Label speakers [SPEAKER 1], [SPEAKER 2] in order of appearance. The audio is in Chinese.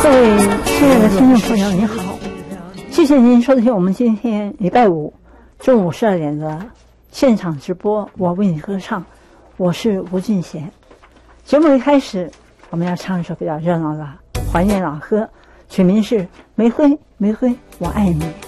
[SPEAKER 1] 各位亲爱的听众朋友，你好，谢谢您收听我们今天礼拜五中午12点的现场直播。我为你歌唱，我是吴俊贤。节目一开始，我们要唱一首比较热闹的怀念老歌，曲名是《玫瑰，玫瑰，我爱你》。